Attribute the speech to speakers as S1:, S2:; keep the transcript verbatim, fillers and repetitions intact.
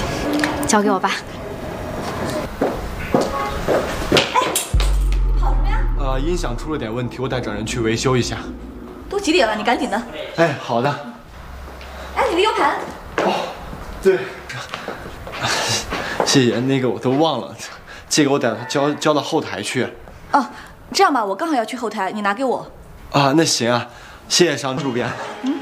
S1: 交给我吧。
S2: 哎，跑什么呀？
S3: 呃，音响出了点问题，我得找人去维修一下。
S2: 都几点了？你赶紧的。
S3: 哎，好的。
S2: 哎，你的 U 盘。
S3: 哦，对，谢谢。那个我都忘了，这个我得交交到后台去。
S2: 哦，这样吧，我刚好要去后台，你拿给我。
S3: 啊，那行啊，谢谢商主编。
S2: 嗯。